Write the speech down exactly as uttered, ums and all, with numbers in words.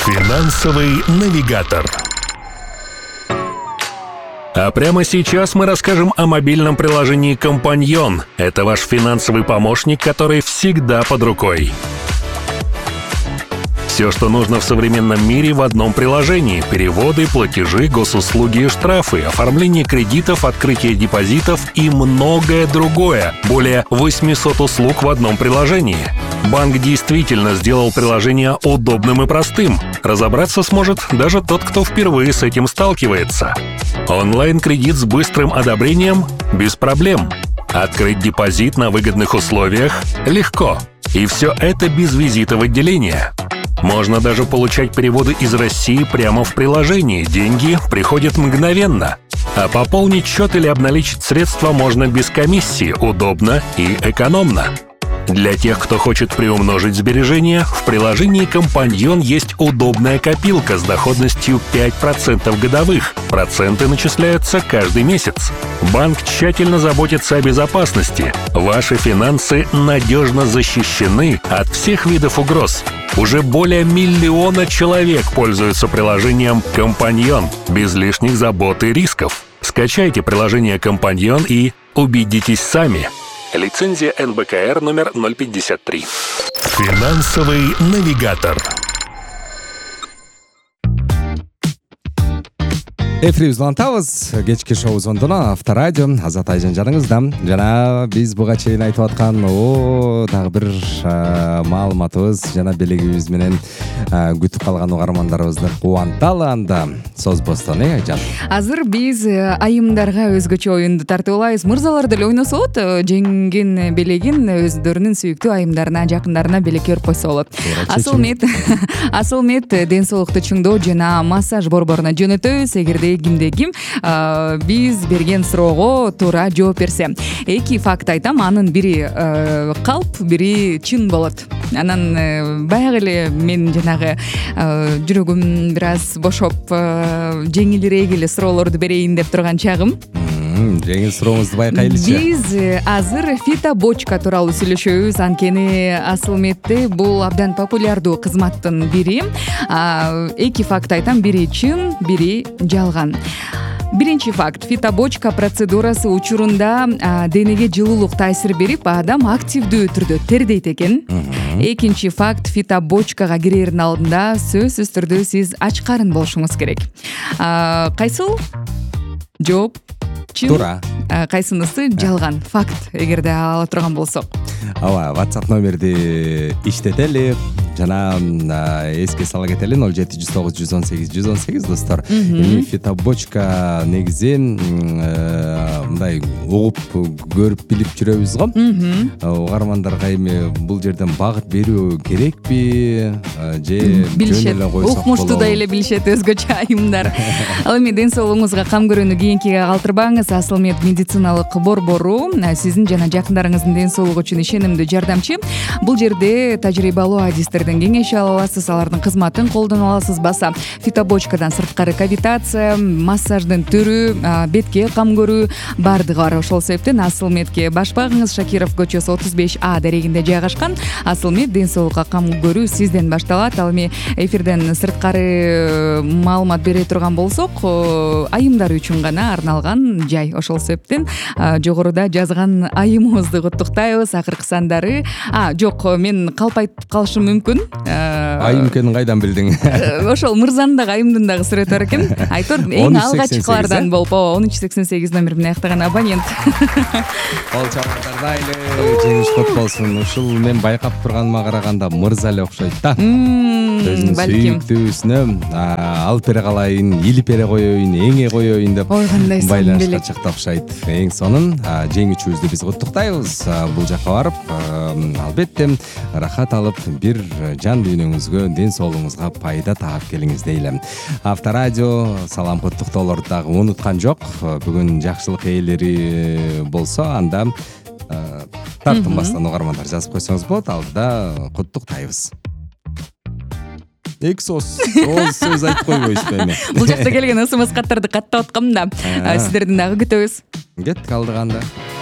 Финансовый навигатор. А прямо сейчас мы расскажем о мобильном приложении «Компаньон». Это ваш финансовый помощник, который всегда под рукой. Все, что нужно в современном мире, в одном приложении. Переводы, платежи, госуслуги и штрафы, оформление кредитов, открытие депозитов и многое другое. Более восемьсот услуг в одном приложении. Банк действительно сделал приложение удобным и простым. Разобраться сможет даже тот, кто впервые с этим сталкивается. Онлайн-кредит с быстрым одобрением – без проблем. Открыть депозит на выгодных условиях – легко. И все это без визита в отделение. Можно даже получать переводы из России прямо в приложении. Деньги приходят мгновенно. А пополнить счет или обналичить средства можно без комиссии, удобно и экономно. Для тех, кто хочет приумножить сбережения, в приложении «Компаньон» есть удобная копилка с доходностью пять процентов годовых. Проценты начисляются каждый месяц. Банк тщательно заботится о безопасности. Ваши финансы надежно защищены от всех видов угроз. Уже более миллиона человек пользуются приложением «Компаньон» без лишних забот и рисков. Скачайте приложение «Компаньон» и убедитесь сами. Лицензия эн бэ ка эр номер ноль пятьдесят три. Финансовый навигатор. Эфирибиз улантабыз. Кечки шоу зондуна Авторадио Азат Айжан жаныңызда. Жана биз буга чейин айтып аткан о дагы бир маалыматыбыз жана белегибиз менен күтүп калган угармандарыбызды кубанталы анда созбостон, э Айжан. Азыр биз айымдарга өзгөчө оюнду тартып алабыз. Мырзалар деле ойносо болот. Жеңген белегин өздөрүнүн сүйүктүү айымдарына, жакындарына белекке өрүп койсо болот. Асыл мет Асыл мет ден соолукту чыңдоо жана массаж борборуна жөнөтөбүз. Эгерде кимде ким биз берген суроого туура жооп берсе. Эки факт айтам, анын бири калп, бири чын болот. Анан баягы эле мен жанагы жүрөгүм бир аз бошоп жеңилирээк эле суроолорду берейин деп турган чагым. Жеңил сурооңузду байкайлычы. Биз азыр фитобочка тууралуу сүйлөшөбүз. Анткени Асыл метте бул абдан популярдуу кызматтын бири. Эки факт айтам, бири чын, бири жалган. Биринчи факт: фитобочка процедурасы учурунда денеге жылуулук таасир берип, адам активдүү түрдө тердейт экен. Экинчи факт: фитобочкага кирердин алдында сөзсүз түрдө сиз ач карын болушуңуз керек. Кайсыл жооп? Туура. Кайсынысы жалган? Факт, эгерде ала турган болсок. Ооба, WhatsApp номерди иштетели жана эске сала кетели: ноль жети жүз тогуз жүз он сегиз жүз он сегиз достор. Эми фитобочка негизи мындай угуп көрүп билип жүрөбүз го. Угармандарга эми бул жерден багыт берүү керекпи же жөн эле койсок болобу? Укмуштуу эле билишет өзгөчө айымдар. Ал эми ден соолугуңузга кам көрүүнү кийинкиге калтырбаңыз. Асыл мед медициналык борбору сиздин жана жакындарыңыздын ден соолугу үчүн ишенимдүү жардамчы. Бул жерде тажрыйбалуу адистерден кеңеш ала аласыз, алардын кызматын колдоно аласыз. Баса фитобочкадан сырткары кавитация, массаждын түрү, бетке кам көрүү бардыгы бар. Ошол себептен Асыл медке баш багыңыз Шакиров көчөсү отуз беш А дерегинде жайгашкан. Асыл мед ден соолукка кам көрүү сизден башталат. Ал эми эфирден сырткары маалымат бере турган болсок, айымдар үчүн гана арналган жай. Ошол себептен жогоруда жазган айымыбызды куттуктайбыз. Акыркы сандары а жок, мен калп айтып калышым мүмкүн. Айым экенин кайдан билдиң? Ошол мырзанын дагы айымдын дагы сүрөтү бар экен. Айтор эң алгачкылардан болуп, он үч сексен сегиз номер менен аяктаган абонент. Кол чабуулдардайлы жеңиш кут болсун. Ушул мен байкап турганыма караганда мырза эле окшойт да. Өзүнүн сүйүктүүсүнө алып бере калайын, илип бере коеюн, эңе коеюн деп байланышка чыкты окшойт. Эң сонун жеңүүчүбүздү биз куттуктайбыз. Бул жакка барып, албетте рахат алып, бир жан дүйнөңүзгө, ден соолугуңузга пайда таап келиңиз дейлем. Авторадио салам куттуктоолорду дагы унуткан жок. Бүгүн жакшылык ээлери болсо, анда тартынбастан угармандар жазып койсоңуз болот. Алда куттуктайбыз. Эки соос, соос сөз айтып койбойсузбу эми? Бул жакта келген эс эм эс каттарды каттап аткам да. Сиздердин дагы күтөбүз. Кеттик алдыганда.